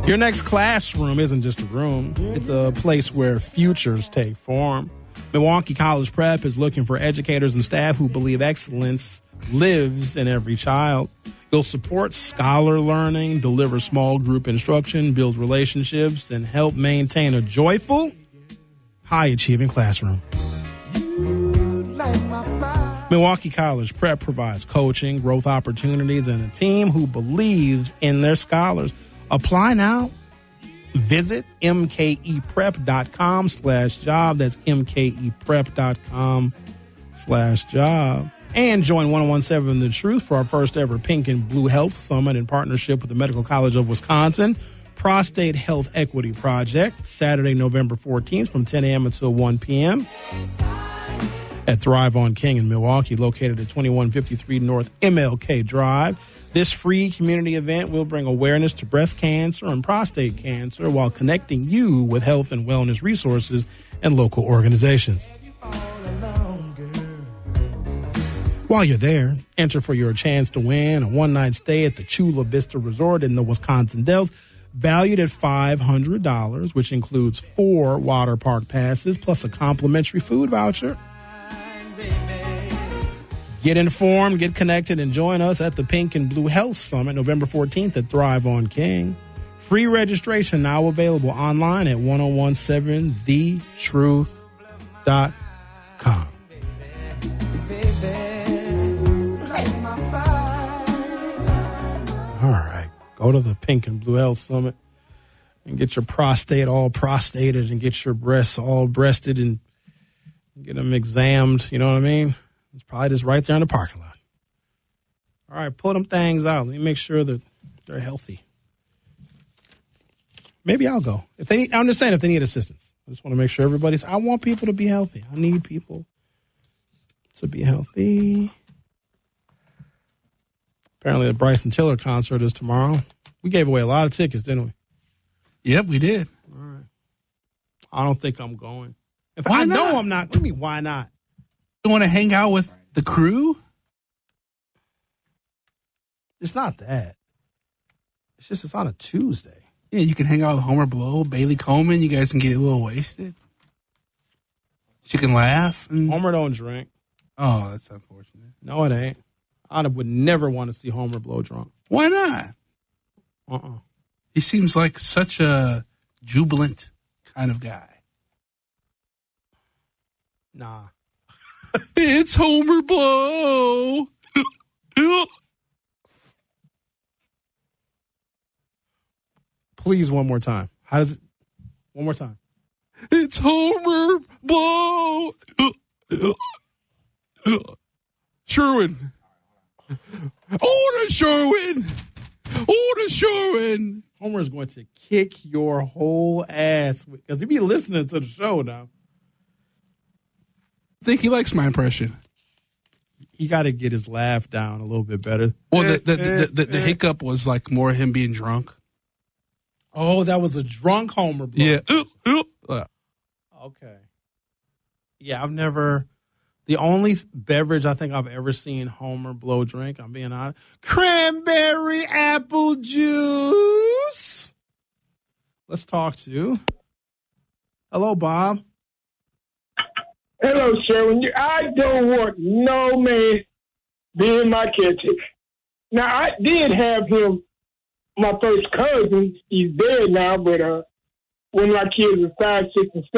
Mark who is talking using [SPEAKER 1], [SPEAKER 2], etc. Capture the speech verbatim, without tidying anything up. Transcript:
[SPEAKER 1] Your next classroom isn't just a room. It's a place where futures take form. Milwaukee College Prep is looking for educators and staff who believe excellence lives in every child. You'll support scholar learning, deliver small group instruction, build relationships, and help maintain a joyful, high-achieving classroom. Milwaukee College Prep provides coaching, growth opportunities, and a team who believes in their scholars. Apply now. Visit mkeprep.com slash job. That's mkeprep.com slash job. And join one seventeen The Truth for our first ever Pink and Blue Health Summit in partnership with the Medical College of Wisconsin Prostate Health Equity Project, Saturday, November fourteenth from ten a.m. until one p.m. at Thrive on King in Milwaukee, located at twenty-one fifty-three North M L K Drive. This free community event will bring awareness to breast cancer and prostate cancer while connecting you with health and wellness resources and local organizations. While you're there, enter for your chance to win a one-night stay at the Chula Vista Resort in the Wisconsin Dells, valued at five hundred dollars, which includes four water park passes plus a complimentary food voucher. Get informed, get connected, and join us at the Pink and Blue Health Summit November fourteenth at Thrive on King. Free registration now available online at ten seventeen the truth dot com. All right, go to the Pink and Blue Health Summit and get your prostate all prostated and get your breasts all breasted and get them examined, you know what I mean? It's probably just right there in the parking lot. All right, pull them things out. Let me make sure that they're healthy. Maybe I'll go. If they need, I'm just saying if they need assistance. I just want to make sure everybody's, I want people to be healthy. I need people to be healthy. Apparently the Bryson Tiller concert is tomorrow. We gave away a lot of tickets, didn't we?
[SPEAKER 2] Yep, we did.
[SPEAKER 1] All right. I don't think I'm going. If
[SPEAKER 2] Why
[SPEAKER 1] I
[SPEAKER 2] not?
[SPEAKER 1] know I'm not, what do you mean, why not?
[SPEAKER 2] You want to hang out with the crew?
[SPEAKER 1] It's not that. It's just it's on a Tuesday.
[SPEAKER 2] Yeah, you can hang out with Homer Blow, Bailey Coleman. You guys can get a little wasted. She can laugh. And...
[SPEAKER 1] Homer don't drink.
[SPEAKER 2] Oh, that's unfortunate.
[SPEAKER 1] No, it ain't. I would never want to see Homer Blow drunk.
[SPEAKER 2] Why not?
[SPEAKER 1] Uh-uh.
[SPEAKER 2] He seems like such a jubilant kind of guy.
[SPEAKER 1] Nah.
[SPEAKER 2] It's Homer Blow.
[SPEAKER 1] Please, one more time. How does it? One more time.
[SPEAKER 2] It's Homer Blow. Sherwin. Order Sherwin. Order Sherwin.
[SPEAKER 1] Homer is going to kick your whole ass because he be listening to the show now.
[SPEAKER 2] I think he likes my impression.
[SPEAKER 1] He got to get his laugh down a little bit better.
[SPEAKER 2] Well, the the, the, the, the hiccup was like more him being drunk.
[SPEAKER 1] Oh, that was a drunk Homer Blow.
[SPEAKER 2] Yeah.
[SPEAKER 1] Okay. Yeah, I've never. The only beverage I think I've ever seen Homer Blow drink, I'm being honest, cranberry apple juice. Let's talk to. Hello, Bob.
[SPEAKER 3] Hello, Sherwin. I don't want no man being my caretaker. Now, I did have him, my first cousin. He's dead now, but uh, when my kids were five, six, and seven,